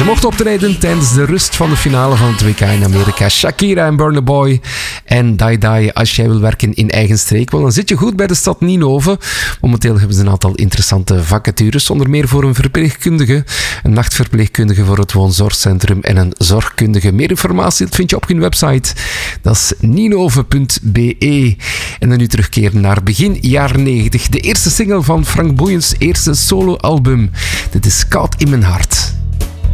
mocht optreden tijdens de rust van de finale van het WK in Amerika. Shakira en Burna Boy en Dai Dai. Als jij wil werken in eigen streek, wel, dan zit je goed bij de stad Nienhoven. Momenteel hebben ze een aantal interessante vacatures, zonder meer voor een verpleegkundige, een nachtverpleegkundige voor het woonzorgcentrum en een zorgkundige. Meer informatie dat vind je op hun website. Dat is nienhoven.be. En dan nu terugkeren naar begin jaren 90. De eerste single van Frank Boeiens eerste soloalbum. Dit is Koud in mijn hart.